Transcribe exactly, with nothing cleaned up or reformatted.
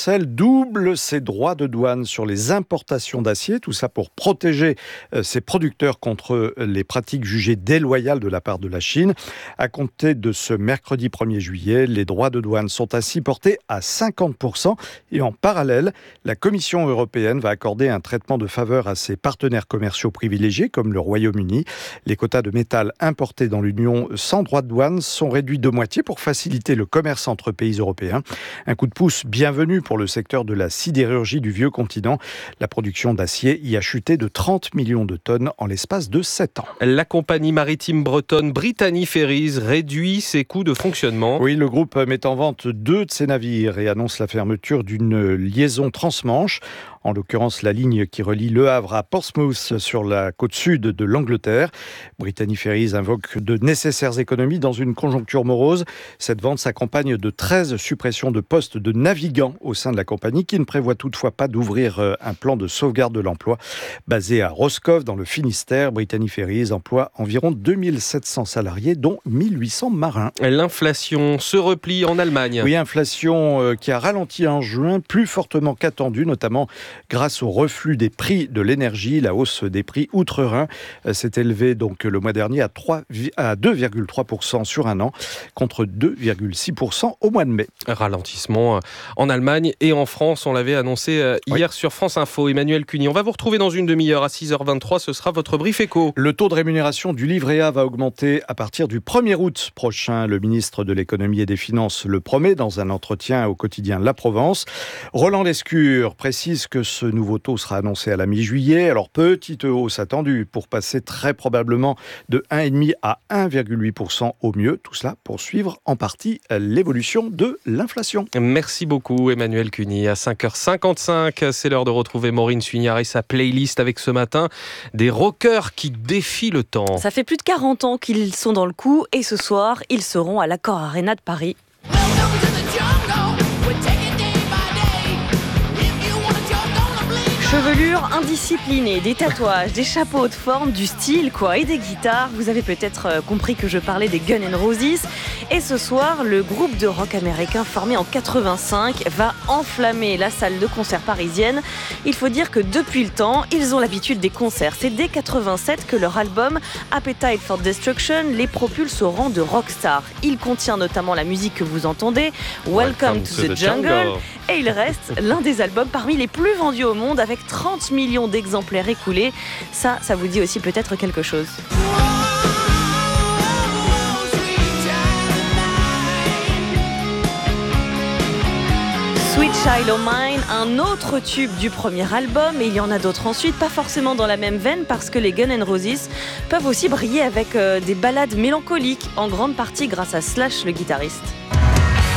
Bruxelles double ses droits de douane sur les importations d'acier, tout ça pour protéger ses producteurs contre les pratiques jugées déloyales de la part de la Chine. À compter de ce mercredi premier juillet, les droits de douane sont ainsi portés à cinquante pour cent et en parallèle, la Commission européenne va accorder un traitement de faveur à ses partenaires commerciaux privilégiés comme le Royaume-Uni. Les quotas de métal importés dans l'Union sans droits de douane sont réduits de moitié pour faciliter le commerce entre pays européens. Un coup de pouce bienvenu pour le secteur de la sidérurgie du vieux continent. La production d'acier y a chuté de trente millions de tonnes en l'espace de sept ans. La compagnie maritime bretonne Brittany Ferries réduit ses coûts de fonctionnement. Oui, le groupe met en vente deux de ses navires et annonce la fermeture d'une liaison transmanche. En l'occurrence, la ligne qui relie Le Havre à Portsmouth sur la côte sud de l'Angleterre. Brittany Ferries invoque de nécessaires économies dans une conjoncture morose. Cette vente s'accompagne de treize suppressions de postes de navigants au sein de la compagnie qui ne prévoit toutefois pas d'ouvrir un plan de sauvegarde de l'emploi. Basé à Roscoff, dans le Finistère, Brittany Ferries emploie environ deux mille sept cents salariés, dont mille huit cents marins. L'inflation se replie en Allemagne. Oui, inflation qui a ralenti en juin, plus fortement qu'attendu, notamment grâce au reflux des prix de l'énergie. La hausse des prix outre-Rhin s'est élevée donc le mois dernier à, trois, à deux virgule trois pour cent sur un an, contre deux virgule six pour cent au mois de mai. Ralentissement en Allemagne et en France, on l'avait annoncé hier oui. sur France Info. Emmanuel Cuny, on va vous retrouver dans une demi-heure à six heures vingt-trois, ce sera votre brief éco. Le taux de rémunération du livret A va augmenter à partir du premier août prochain. Le ministre de l'économie et des finances le promet dans un entretien au quotidien La Provence. Roland Lescure précise que ce nouveau taux sera annoncé à la mi-juillet. Alors, petite hausse attendue pour passer très probablement de un virgule cinq à un virgule huit pour cent au mieux. Tout cela pour suivre en partie l'évolution de l'inflation. Merci beaucoup Emmanuel Cuny. À cinq heures cinquante-cinq, c'est l'heure de retrouver Maureen Suignard et sa playlist avec ce matin des rockers qui défient le temps. Ça fait plus de quarante ans qu'ils sont dans le coup et ce soir, ils seront à l'Accor Arena de Paris. Chevelure indisciplinée, des tatouages, des chapeaux de forme, du style quoi et des guitares. Vous avez peut-être compris que je parlais des Guns N' Roses. Et ce soir, le groupe de rock américain formé en quatre-vingt-cinq va enflammer la salle de concert parisienne. Il faut dire que depuis le temps, ils ont l'habitude des concerts. C'est dès quatre-vingt-sept que leur album Appetite for Destruction les propulse au rang de rockstar. Il contient notamment la musique que vous entendez, Welcome, Welcome to, to the, the jungle. jungle. Et il reste l'un des albums parmi les plus vendus au monde avec trente millions d'exemplaires écoulés. Ça, ça vous dit aussi peut-être quelque chose. Sweet Child O' Mine, un autre tube du premier album, et il y en a d'autres ensuite, pas forcément dans la même veine parce que les Guns N' Roses peuvent aussi briller avec euh, des ballades mélancoliques, en grande partie grâce à Slash le guitariste.